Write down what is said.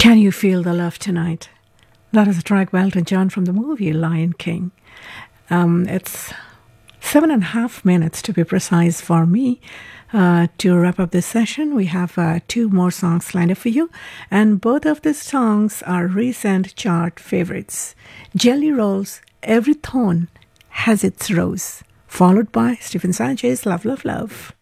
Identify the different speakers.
Speaker 1: Can You Feel the Love Tonight? That is a track by Elton John from the movie Lion King. It's 7.5 minutes to be precise for me. To wrap up this session, we have two more songs lined up for you, and both of these songs are recent chart favorites. Jelly Roll's Every Thorn Has Its Rose, followed by Stephen Sanchez' Love, Love, Love.